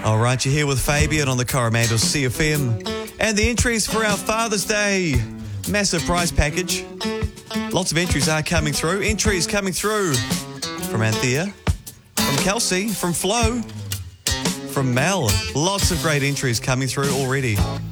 All right, you're here with Fabian on the Coromandel CFM. And the entries for our Father's Day massive prize package. Lots of entries are coming through. Entries coming through from Anthea, from Kelsey, from Flo, from Mel. Lots of great entries coming through already.